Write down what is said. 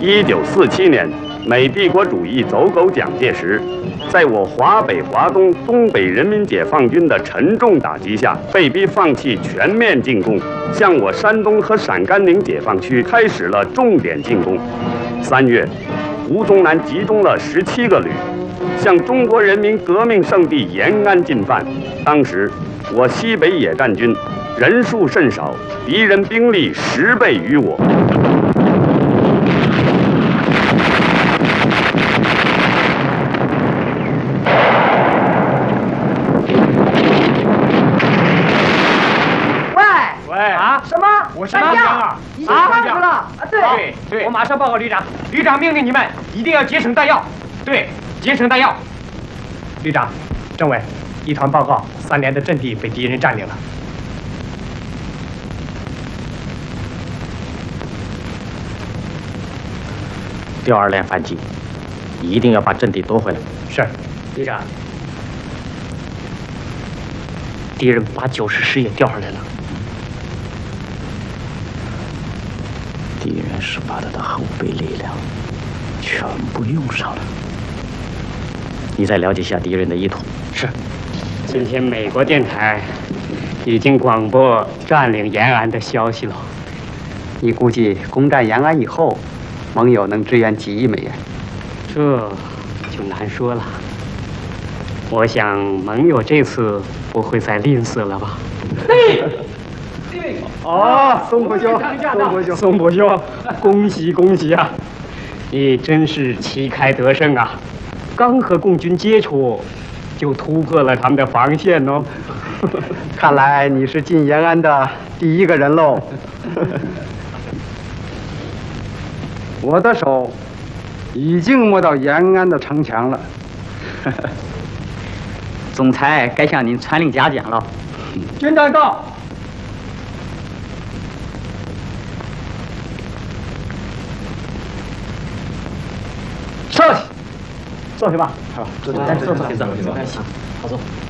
1947年，美帝国主义走狗蒋介石，在我华北、华东、东北人民解放军的沉重打击下，被逼放弃全面进攻，向我山东和陕甘宁解放区开始了重点进攻。3月，吴宗南集中了17个旅，向中国人民革命圣地延安进犯。当时，我西北野战军人数甚少，敌人兵力10倍于我。 什么？我是上将啊！已经上去了啊！对，我马上报告旅长。旅长命令你们一定要节省弹药。对，节省弹药。旅长，政委，一团报告，3连的阵地被敌人占领了。 第2连反击，一定要把阵地夺回来。 是，旅长。 敌人把90师也调回来了。敌人是把他的后备力量全部用上了。你再了解下敌人的意图。 是。今天美国电台已经广播占领延安的消息了。 你估计攻占延安以后，盟友能支援几亿美元？ 这就难说了。我想盟友这次不会再吝啬了吧？ 哦，宋伯兄， 宋伯兄，恭喜恭喜啊！你真是旗开得胜啊！刚和共军接触，就突破了他们的防线哦。 看来你是进延安的第1个人喽。我的手已经摸到延安的城墙了。 总裁该向您传令嘉奖了。 军长到。上去，坐下吧。 好，坐，好走。